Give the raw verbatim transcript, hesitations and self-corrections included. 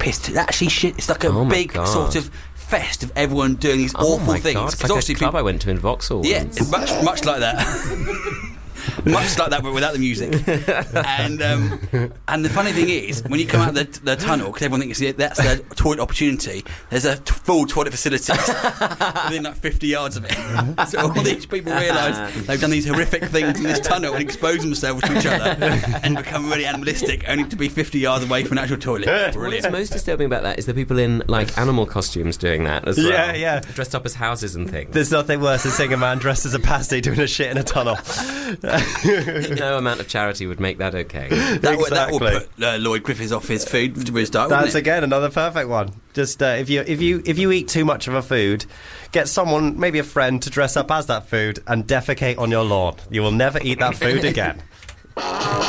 pissed. It's actually shit. It's like a Oh my big God. sort of fest of everyone doing these Oh awful my things. God, it's 'Cause like obviously a club people- I went to in Vauxhall Yeah, once. it's much, much like that. Much like that, but without the music. And um, and the funny thing is, when you come out of the, the tunnel, because everyone thinks that's the toilet opportunity, there's a t- full toilet facility within like fifty yards of it. So all these people realise they've done these horrific things in this tunnel and expose themselves to each other and become really animalistic, only to be fifty yards away from an actual toilet. What's Brilliant. most disturbing about that is the people in like animal costumes doing that as well. Yeah, yeah. Dressed up as houses and things. There's nothing worse than seeing a man dressed as a pasty doing a shit in a tunnel. No amount of charity would make that okay. That, would, that will Exactly. put uh, Lloyd Griffiths off his food to his start, That's wouldn't it? again another perfect one. Just uh, if you if you if you eat too much of a food, get someone, maybe a friend, to dress up as that food and defecate on your lawn. You will never eat that food again.